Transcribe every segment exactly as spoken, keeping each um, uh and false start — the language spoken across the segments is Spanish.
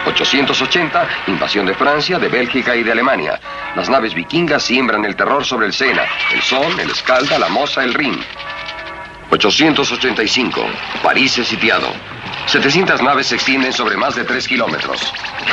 ochocientos ochenta, invasión de Francia, de Bélgica y de Alemania. Las naves vikingas siembran el terror sobre el Sena, el Son, el Escalda, la Mosa, el Rin. ochocientos ochenta y cinco, París es sitiado. setecientas naves se extienden sobre más de tres kilómetros.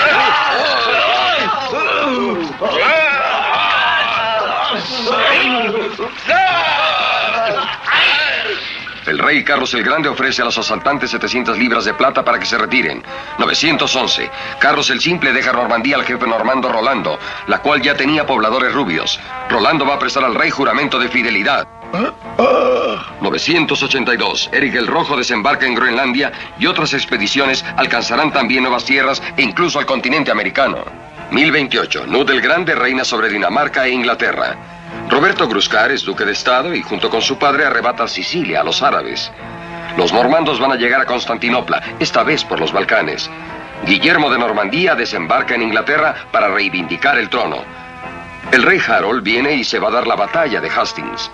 El rey Carlos el Grande ofrece a los asaltantes setecientas libras de plata para que se retiren. novecientos once. Carlos el Simple deja Normandía al jefe normando Rolando, la cual ya tenía pobladores rubios. Rolando va a prestar al rey juramento de fidelidad. novecientos ochenta y dos. Eric el Rojo desembarca en Groenlandia y otras expediciones alcanzarán también nuevas tierras e incluso al continente americano. mil veintiocho. Nud el Grande reina sobre Dinamarca e Inglaterra. Roberto Gruscar es duque de Estado y junto con su padre arrebata Sicilia a los árabes. Los normandos van a llegar a Constantinopla, esta vez por los Balcanes. Guillermo de Normandía desembarca en Inglaterra para reivindicar el trono. El rey Harold viene y se va a dar la batalla de Hastings.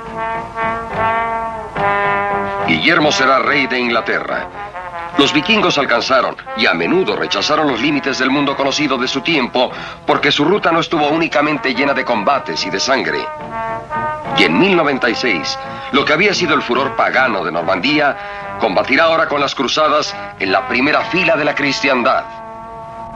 Guillermo será rey de Inglaterra. Los vikingos alcanzaron y a menudo rechazaron los límites del mundo conocido de su tiempo porque su ruta no estuvo únicamente llena de combates y de sangre. Y en mil noventa y seis, lo que había sido el furor pagano de Normandía combatirá ahora con las cruzadas en la primera fila de la cristiandad.